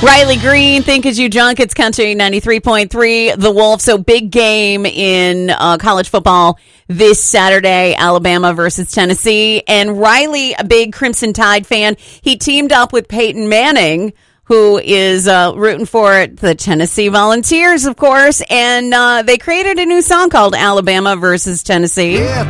Riley Green, Think As You Drunk. It's Country 93.3, The Wolf. So big game in college football this Saturday, Alabama versus Tennessee. And Riley, a big Crimson Tide fan, he teamed up with Peyton Manning, who is rooting for the Tennessee Volunteers, of course. And they created a new song called Alabama versus Tennessee. Yeah,